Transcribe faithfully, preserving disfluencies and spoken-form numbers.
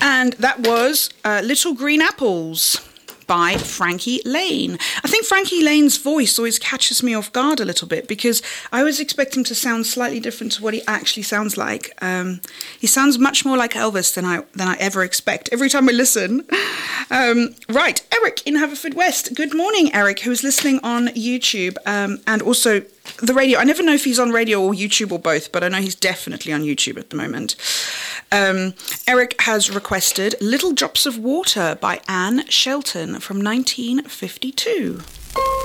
And that was uh, Little Green Apples by Frankie Lane. I think Frankie Lane's voice always catches me off guard a little bit because I always expect him to sound slightly different to what he actually sounds like. Um, he sounds much more like Elvis than I than I ever expect every time I listen. Um, right, Eric in Haverfordwest. Good morning, Eric, who's listening on YouTube um, and also the radio. I never know if he's on radio or YouTube or both, but I know he's definitely on YouTube at the moment. Um, Eric has requested Little Drops of Water by Anne Shelton from nineteen fifty-two.